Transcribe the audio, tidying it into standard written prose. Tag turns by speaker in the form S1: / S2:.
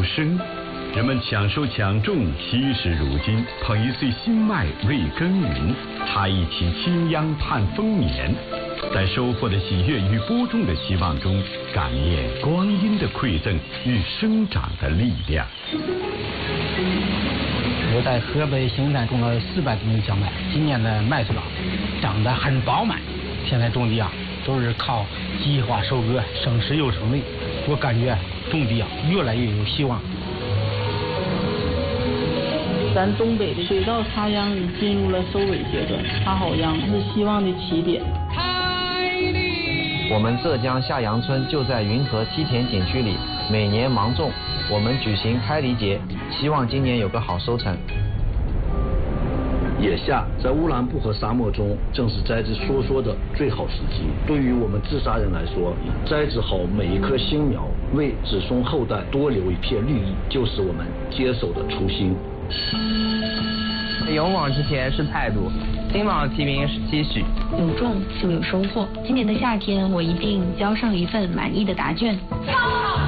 S1: 生。人们抢收抢种，惜时如金，捧一穗新麦为耕耘，插一旗青秧盼丰年。在收获的喜悦与播种的希望中，感念光阴的馈赠与生长的力量。
S2: 我在河北兴山种了400多亩小麦，今年的麦穗长得很饱满。现在种地都是靠机械化收割，省时又省力。我感觉种地越来越有希望。
S3: 咱东北的水稻插秧已进入了收尾阶段，插好秧是希望的起点。
S4: 我们浙江下杨村就在云河梯田景区里，每年芒种，我们举行开犁节，希望今年有个好收成。
S5: 眼下在乌兰布和沙漠中，正是栽植梭梭的最好时机。对于我们自沙人来说，栽植好每一棵新苗，为子孙后代多留一片绿意，就是我们接手的初心。
S4: 勇往直前是态度，金榜题名是期许。
S6: 有种就有收获。今年的夏天，我一定交上一份满意的答卷。